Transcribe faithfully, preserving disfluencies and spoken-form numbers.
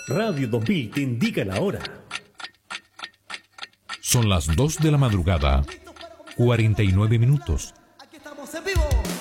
Radio dos mil te indica la hora. Son las dos de la madrugada, cuarenta y nueve minutos. Aquí estamos en vivo.